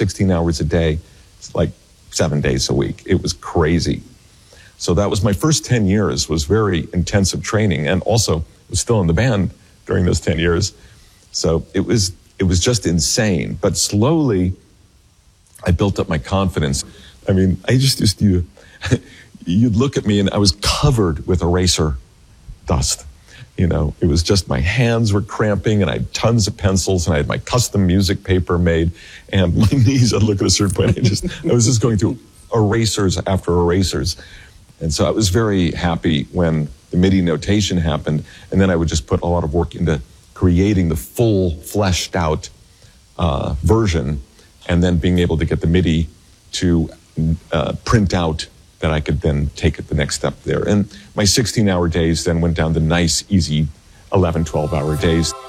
16 hours a day. It's like 7 days a week. It was crazy. So that was my first 10 years, was very intensive training, and also was still in the band during those 10 years. So it was just insane. But slowly, I built up my confidence. I mean, I just used to, you'd look at me and I was covered with eraser dust. You know, it was just my hands were cramping, and I had tons of pencils, and I had my custom music paper made, and my knees, I'd look at a certain point, I was just going through erasers after erasers. And so I was very happy when the MIDI notation happened, and then I would just put a lot of work into creating the full fleshed out version, and then being able to get the MIDI to print out that I could then take it the next step there. And my 16-hour days then went down to nice, easy 11, 12-hour days.